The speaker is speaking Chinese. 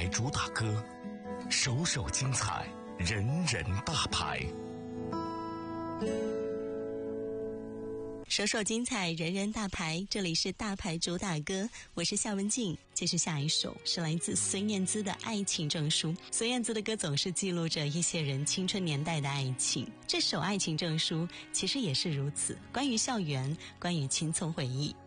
牌主打歌，首首精彩，人人大牌。 首首精彩，人人大牌，这里是大牌主打歌，我是夏文静。接着下一首是来自孙燕姿的《爱情证书》。孙燕姿的歌总是记录着一些人青春年代的爱情，这首《爱情证书》其实也是如此，关于校园，关于青葱回忆。